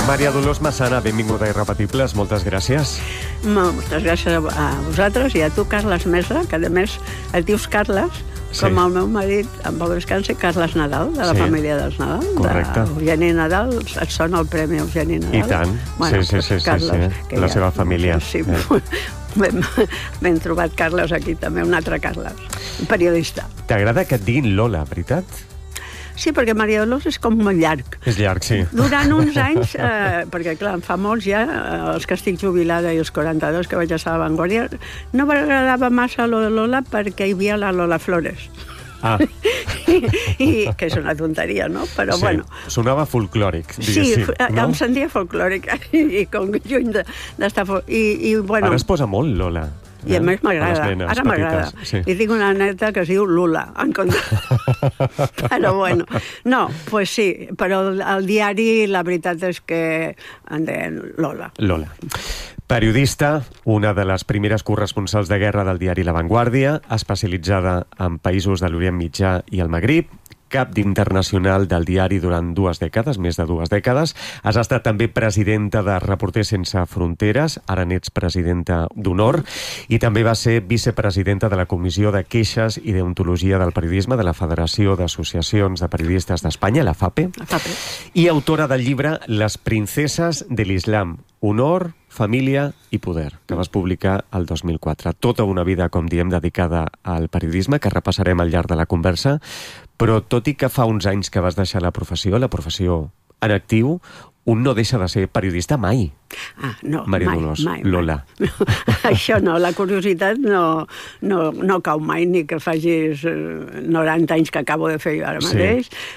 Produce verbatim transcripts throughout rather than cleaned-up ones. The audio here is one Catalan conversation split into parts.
Maria Dolors Massana, benvinguda a Irrepetibles, moltes gràcies. Moltes gràcies a vosaltres i a tu, Carles Mesa, que a més et dius Carles, com sí. El meu marit, en pau descansi, Carles Nadal, de la sí. Família dels Nadal. Correcte. Eugeni Nadal, et sona el Premi Eugeni Nadal? I tant, bueno, sí, sí, sí, Carles, sí, sí. La ja, seva família. Sí, eh. ben, ben trobat Carles aquí també, un altre Carles, un periodista. T'agrada que et diguin Lola, veritat? Sí, perquè Maria Dolors és com molt llarg. És llarg, sí. Durant uns anys, eh, perquè clar, fa molts ja, eh, els que estic jubilada i els quaranta-dos que vaig estar a La Vanguardia, no m'agradava massa lo de Lola perquè hi havia la Lola Flores. Ah. I, i, que és una tonteria, no? Però sí, bueno. Sonava folclòric, diguéssim. Sí, no? Em sentia folclòric i, i com lluny d'estar... I, i, bueno, ara es posa molt Lola. I a més m'agrada, ara m'agrada. Sí. I tinc una neta que es diu Lula, en compte. Però bueno, no, pues sí, però al diari la veritat és que en deien Lola. Lola. Periodista, una de les primeres corresponsals de guerra del diari La Vanguardia, especialitzada en països de l'Orient Mitjà i el Magrib, cap d'internacional del diari durant dues dècades, més de dues dècades. Has estat també presidenta de Reporters Sense Fronteres, ara n'ets presidenta d'honor, i també va ser vicepresidenta de la Comissió de Queixes i Deontologia del Periodisme de la Federació d'Associacions de Periodistes d'Espanya, la FAPE, la FAPE, i autora del llibre Les princeses de l'Islam, honor, família i poder, que vas publicar el dos mil quatre. Tota una vida, com diem, dedicada al periodisme, que repassarem al llarg de la conversa, però tot i que fa uns anys que vas deixar la professió, la professió en actiu, un no deixa de ser periodista mai. Ah, no, Maria mai, Dolors, mai, Lola. Mai. Això no, la curiositat no, no, no cau mai, ni que facis noranta anys que acabo de fer jo ara mateix. Sí.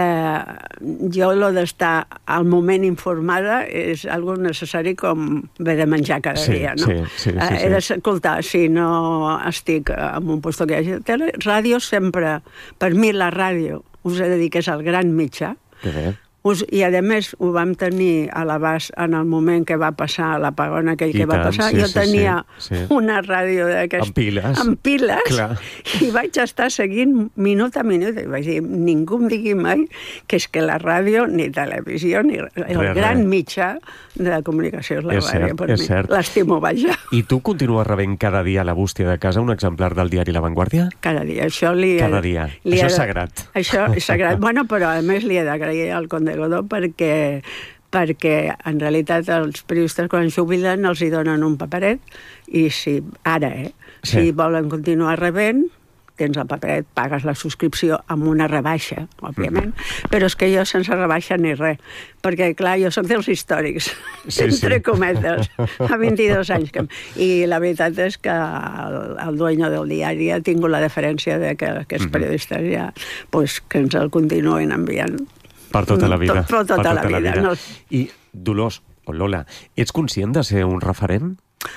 Eh, jo, lo d'estar al moment informada és algo necessari com haver de menjar cada sí, dia, no? Sí, sí, sí, eh, sí. He d'escoltar, si no estic en un lloc que hi hagi tele. Ràdio sempre, per mi la ràdio, us he de dir que és el gran mitjà. Que bé. I a més ho vam tenir a l'abast en el moment que va passar l'apagón aquell que I va tant, passar. sí, jo sí, tenia sí, sí. una ràdio d'aquestes... Amb piles. Amb piles. Clar. I vaig estar seguint minut a minut. I vaig dir, ningú em digui mai que és que la ràdio, ni televisió, ni el res, gran res. mitjà de la comunicació és la és ràdio. Cert, per és mi. cert. L'estimo, vaja. I tu continues rebent cada dia a la bústia de casa un exemplar del diari La Vanguardia? Cada dia. Això li Cada dia. Li això de... és sagrat. Això és sagrat. Bueno, però a més li he d'agrair al Conde Godó perquè perquè en realitat els periodistes quan jubilen els hi donen un paperet i si ara, eh, si sí. volen continuar rebent, tens el paperet, pagues la subscripció amb una rebaixa, òbviament, mm-hmm. però és que jo sense rebaixa ni res, perquè clar, jo soc dels històrics, sí, entre sí. cometes, fa vint-i-dos anys que... I la veritat és que el, el dueño del diari ha tingut la deferència de que aquests mm-hmm. periodistes ja, pues, que ens el continuen enviant. Per tota la vida. Tot, per tota, per tota la, vida. la vida. No. I, Dolors, o Lola, ets conscient de ser un referent?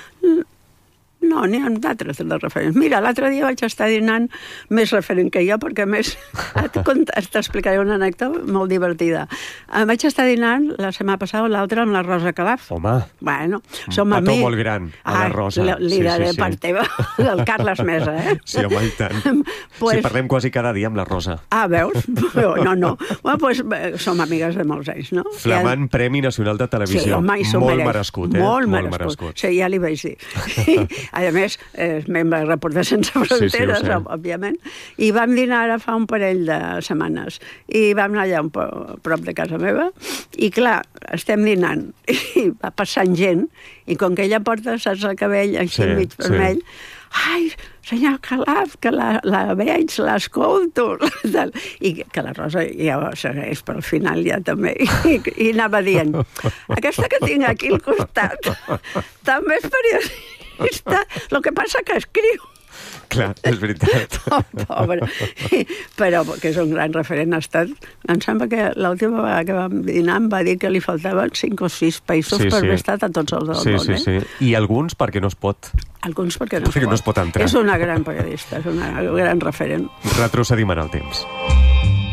No, n'hi ha d'altres de referents. Mira, l'altre dia vaig estar dinant més referent que jo, perquè més t'explicaré una anècdota molt divertida. Vaig estar dinant la setmana passada o l'altra amb la Rosa Calaf. Home, bueno, un som petó amics. molt gran, a la Rosa. Ah, li sí, daré sí, sí. part teva, del Carles Mesa, eh? Sí, home, i tant. pues... Sí, parlem quasi cada dia amb la Rosa. Ah, veus? No, no. Bueno, pues, som amigues de molts anys, no? Flamant ja... Premi Nacional de Televisió. Sí, home, i s'ho molt mereix. merescut, eh? Molt, molt merescut. merescut. Sí, ja li vaig dir. A més, és membre de Reporters Sense Fronteres, sí, sí, òbviament, i vam dinar ara fa un parell de setmanes, i vam anar allà un po prop de casa meva, i clar, estem dinant, i va passant gent, i com que ella porta, saps, el cabell així sí, mig vermell, sí. Ai, senyor Calaf, que la, la veig, l'escolto, i que la Rosa ja ho segueix pel final ja també, i, i anava dient, aquesta que tinc aquí al costat, també és periodista, el que passa que escriu. Clar, és veritat. Oh, pobre. Però que és un gran referent ha estat. Em sembla que l'última vegada que vam dinar em va dir que li faltaven cinc o sis països sí, per sí. haver estat a tots els del sí, món. Sí, eh? sí. I alguns perquè no es pot. Alguns perquè no, perquè es, pot. no es pot entrar. És una gran periodista, és una gran referent. Retrocedim en el temps.